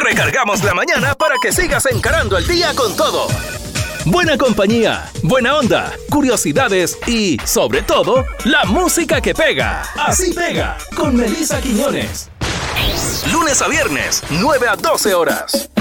recargamos la mañana para que sigas encarando el día con todo. Buena compañía, buena onda, curiosidades y, sobre todo, la música que pega. Así pega, con Melissa Quiñones. Lunes a viernes, 9 a 12 horas.